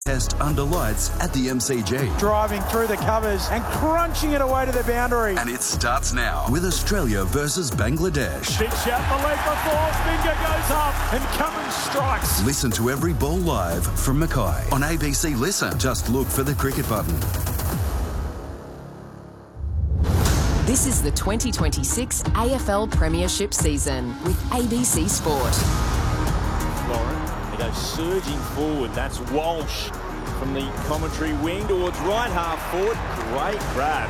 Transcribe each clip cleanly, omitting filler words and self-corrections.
Test under lights at the MCG. Driving through the covers and crunching it away to the boundary. And it starts now with Australia versus Bangladesh. Big shout the leg before, finger goes up and Cummins strikes. Listen to every ball live from Mackay on ABC Listen. Just look for the cricket button. This is the 2026 AFL Premiership season with ABC Sport. Lauren, they go surging forward. That's Walsh from the commentary wing towards right half forward. Great grab.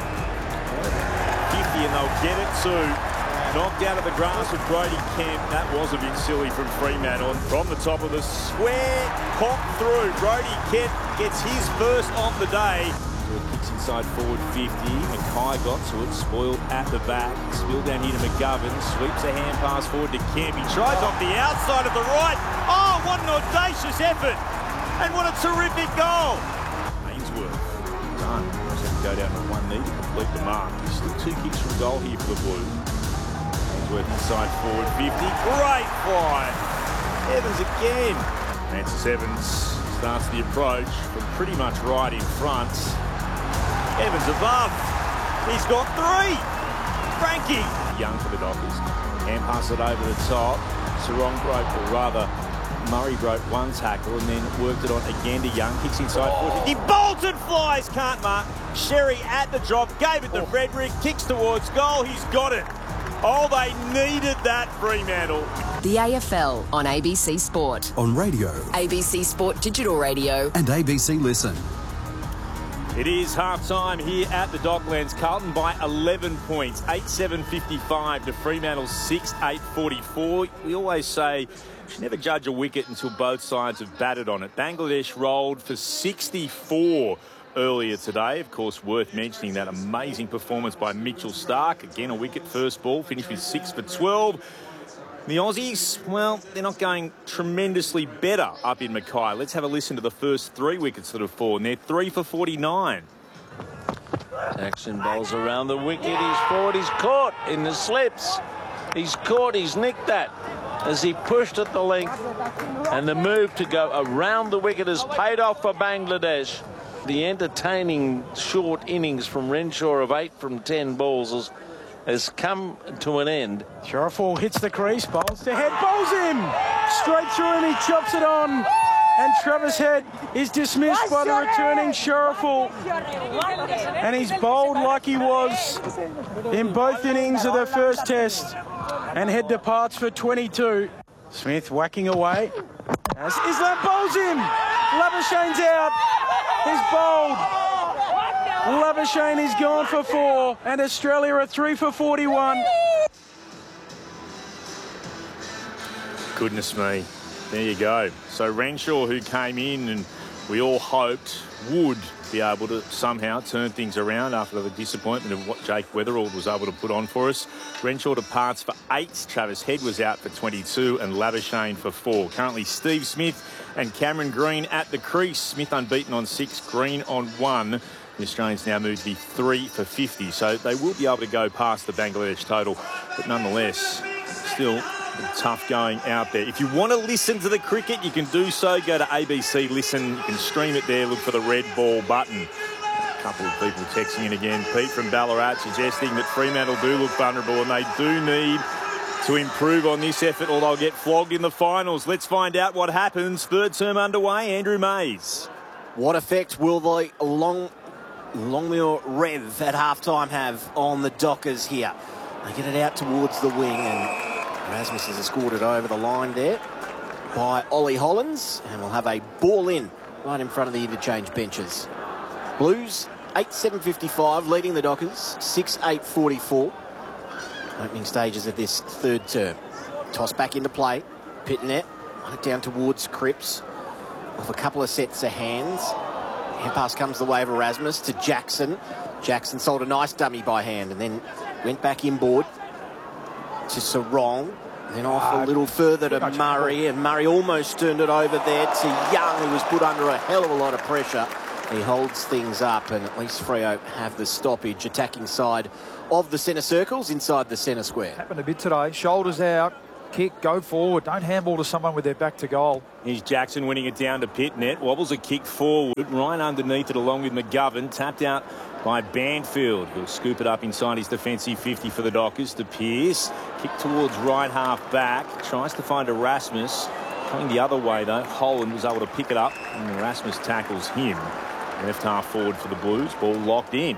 50 and they'll get it too. Knocked out of the grass with Brody Kemp. That was a bit silly from Fremantle. From the top of the square, pop through. Brody Kemp gets his first of the day. Kicks inside forward 50. Mackay got to it, spoiled at the back. Spilled down here to McGovern. Sweeps a hand pass forward to Kemp. He tries off the outside of the right. Oh, what an audacious effort. And what a terrific goal. Ainsworth done. Must have to go down to one knee to complete the mark. There's still 2 kicks from goal here for the Blues. Ainsworth inside forward 50. Great fly. Evans again. Francis Evans starts the approach from pretty much right in front. Evans above. He's got 3. Frankie. Young for the Dockers. Can pass it over the top. Sarong broke, or rather, Murray broke one tackle and then worked it on again to Young. Kicks inside 40. He bolted flies. Can't mark. Sherry at the drop. Gave it to Frederick. Kicks towards goal. He's got it. Oh, they needed that, Fremantle. The AFL on ABC Sport. On radio. ABC Sport Digital Radio. And ABC Listen. It is half-time here at the Docklands. Carlton by 11 points. 8-7-55 to Fremantle 6-8-44. We always say you should never judge a wicket until both sides have batted on it. Bangladesh rolled for 64 earlier today. Of course, worth mentioning that amazing performance by Mitchell Starc. Again, a wicket first ball, finished with 6 for 12. The Aussies, well, they're not going tremendously better up in Mackay. Let's have a listen to the first 3 wickets that have fallen. They're 3 for 49. Jackson bowls around the wicket. He's forward. He's caught in the slips. He's caught. He's nicked that as he pushed at the length. And the move to go around the wicket has paid off for Bangladesh. The entertaining short innings from Renshaw of 8 from 10 balls has come to an end. Sharaful hits the crease, bowls to Head, bowls him! Straight through him, he chops it on. And Travis Head is dismissed by the returning Sharaful. And he's bowled like he was in both innings of the first test. And Head departs for 22. Smith whacking away. As Islam bowls him! Labuschane's out. He's bowled. Labuschagne is gone for 4, and Australia are 3 for 41. Goodness me. There you go. So Renshaw, who came in and we all hoped would be able to somehow turn things around after the disappointment of what Jake Weatherald was able to put on for us. Renshaw departs for 8. Travis Head was out for 22 and Labuschagne for 4. Currently Steve Smith and Cameron Green at the crease. Smith unbeaten on 6, Green on 1. The Australians now move to be 3 for 50, so they will be able to go past the Bangladesh total. But nonetheless, still tough going out there. If you want to listen to the cricket, you can do so. Go to ABC Listen. You can stream it there. Look for the red ball button. A couple of people texting in again. Pete from Ballarat suggesting that Fremantle do look vulnerable and they do need to improve on this effort or they'll get flogged in the finals. Let's find out what happens. Third term underway. Andrew Mays. What effect will the Longmuir Rev at half-time have on the Dockers here? They get it out towards the wing and Rasmus has scored it over the line there by Ollie Hollins, and we'll have a ball in right in front of the interchange benches. Blues 8-7-55 leading the Dockers 6-8-44. Opening stages of this third term. Toss back into play. Pittonet run it down towards Cripps off a couple of sets of hands. Hand pass comes the way of Erasmus to Jackson. Jackson sold a nice dummy by hand and then went back inboard to Sarong. Then off a little further to Murray, and Murray almost turned it over there to Young, who was put under a hell of a lot of pressure. He holds things up, and at least Freo have the stoppage. Attacking side of the centre circles inside the centre square. Happened a bit today. Shoulders out. kick, go forward. Don't handball to someone with their back to goal. Here's Jackson winning it down to Pitnet. Wobbles a kick forward. Right underneath it along with McGovern. Tapped out by Banfield. He'll scoop it up inside his defensive 50 for the Dockers to Pearce. Kick towards right half back. Tries to find Erasmus. Coming the other way though. Holland was able to pick it up and Erasmus tackles him. Left half forward for the Blues. Ball locked in.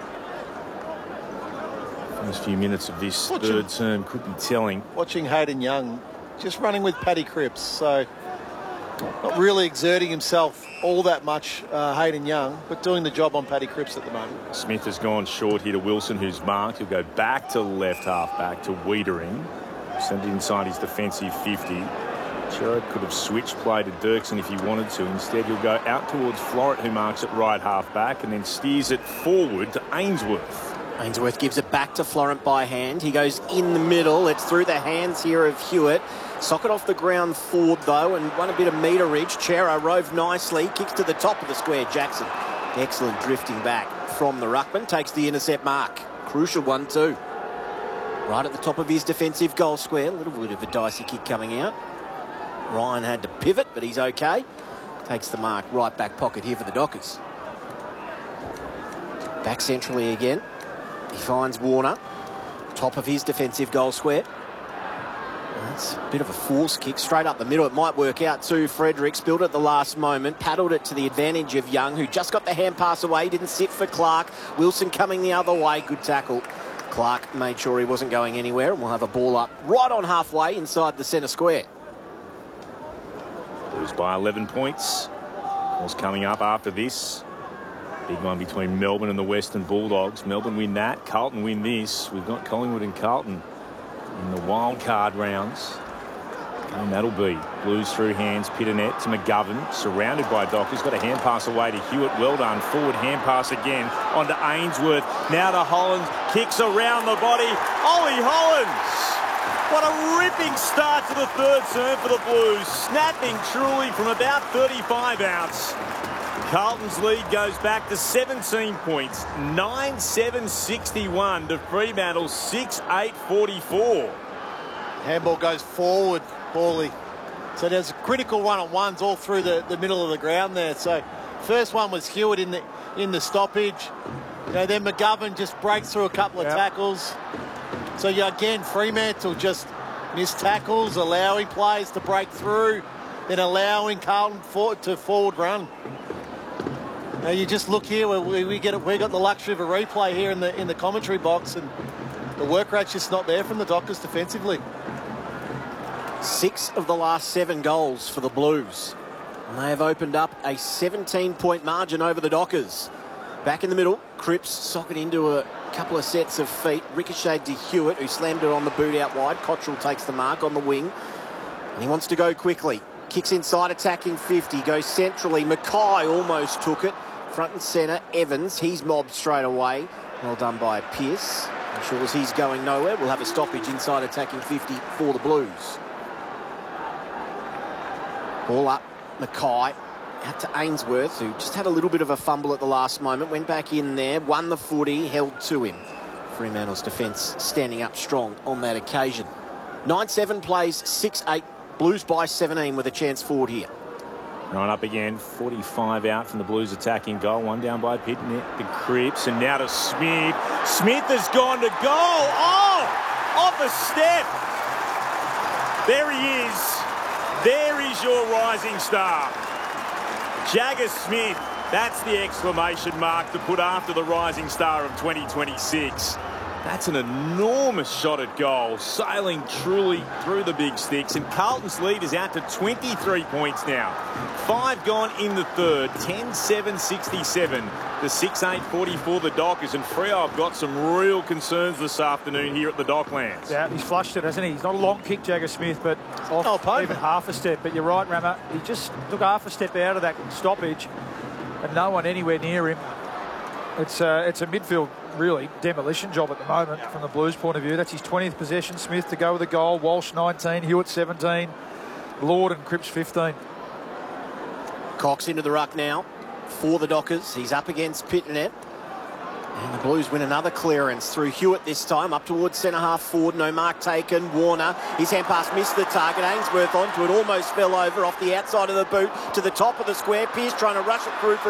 First few minutes of this third term could be telling. Watching Hayden Young just running with Paddy Cripps, so not really exerting himself all that much, Hayden Young, but doing the job on Paddy Cripps at the moment. Smith has gone short here to Wilson, who's marked. He'll go back to left half back to Wiedering. Send it inside his defensive 50. Sherrod could have switched play to Dirksen if he wanted to. Instead, he'll go out towards Florett, who marks it right half back, and then steers it forward to Ainsworth. Ainsworth gives it back to Florent by hand. He goes in the middle. It's through the hands here of Hewitt. Socket off the ground forward, though, and won a bit of meterage. Chera rove nicely. Kicks to the top of the square. Jackson, excellent drifting back from the ruckman. Takes the intercept mark. Crucial one, too. Right at the top of his defensive goal square. A little bit of a dicey kick coming out. Ryan had to pivot, but he's okay. Takes the mark. Right back pocket here for the Dockers. Back centrally again. He finds Warner, top of his defensive goal square. That's a bit of a force kick straight up the middle. It might work out too. Fredericks built at the last moment, paddled it to the advantage of Young, who just got the hand pass away, didn't sit for Clark. Wilson coming the other way, good tackle. Clark made sure he wasn't going anywhere, and we'll have a ball up right on halfway inside the centre square. Blues by 11 points. What's coming up after this? Big one between Melbourne and the Western Bulldogs. Melbourne win that. Carlton win this. We've got Collingwood and Carlton in the wild card rounds. And that'll be Blues through hands. Pitternet to McGovern. Surrounded by Dockers. Got a hand pass away to Hewitt. Well done. Forward hand pass again onto Ainsworth. Now to Hollands. Kicks around the body. Ollie Hollands. What a ripping start to the third term for the Blues. Snapping truly from about 35 outs. Carlton's lead goes back to 17 points. 9-7-61 to Fremantle 6-8-44. Handball goes forward, Bally. So there's a critical one-on-ones all through the middle of the ground there. So first one was Hewitt in the stoppage. You know, then McGovern just breaks through a couple of tackles. So again, Fremantle just missed tackles, allowing players to break through, then allowing Carlton to forward run. Now you just look here, we got the luxury of a replay here in the commentary box, and the work rate's just not there from the Dockers defensively. 6 of the last 7 goals for the Blues, and they have opened up a 17-point margin over the Dockers. Back in the middle, Cripps socket into a couple of sets of feet, ricocheted to Hewitt, who slammed it on the boot out wide. Cottrell takes the mark on the wing, and he wants to go quickly. Kicks inside, attacking 50, goes centrally. Mackay almost took it. Front and centre, Evans, he's mobbed straight away. Well done by Pearce. Ensures he's going nowhere. We'll have a stoppage inside attacking 50 for the Blues. Ball up, Mackay. Out to Ainsworth, who just had a little bit of a fumble at the last moment. Went back in there, won the footy, held to him. Fremantle's defence standing up strong on that occasion. 9-7 plays 6-8. Blues by 17 with a chance forward here. Right up again, 45 out from the Blues attacking goal. One down by Pitnet, the Cripps, and now to Smith. Smith has gone to goal. Oh, off a step. There he is. There is your rising star. Jagger Smith. That's the exclamation mark to put after the rising star of 2026. That's an enormous shot at goal, sailing truly through the big sticks, and Carlton's lead is out to 23 points now. 5 gone in the third, 10-7-67. The 6-8-44 the Dockers, and Freo have got some real concerns this afternoon here at the Docklands. Yeah, he's flushed it, hasn't he? He's not a long kick, Jagger Smith, but off even half a step. But you're right, Rammer. He just took half a step out of that stoppage, and no one anywhere near him. It's a midfield, really, demolition job at the moment from the Blues' point of view. That's his 20th possession. Smith to go with a goal. Walsh 19, Hewitt 17, Lord and Cripps 15. Cox into the ruck now for the Dockers. He's up against Pitnet. And the Blues win another clearance through Hewitt this time, up towards centre-half forward. No mark taken. Warner, his hand pass missed the target. Ainsworth onto it, almost fell over off the outside of the boot to the top of the square. Pearce trying to rush it through for